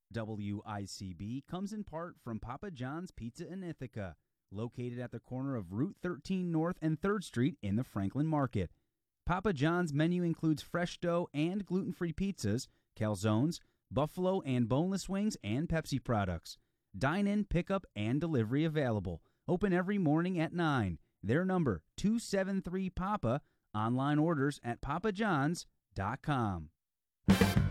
WICB comes in part from Papa John's Pizza in Ithaca, located at the corner of Route 13 North and 3rd Street in the Franklin Market. Papa John's menu includes fresh dough and gluten-free pizzas, calzones, buffalo and boneless wings, and Pepsi products. Dine-in, pickup, and delivery available. Open every morning at 9. Their number, 273-PAPA. Online orders at papajohns.com.